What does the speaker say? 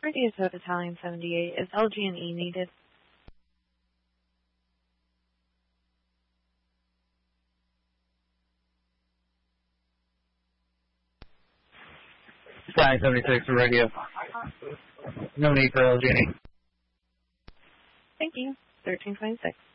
Radio Code Italian 78. Is LG&E needed? Italian 76 for radio. No need for LG&E. Thank you. 1326.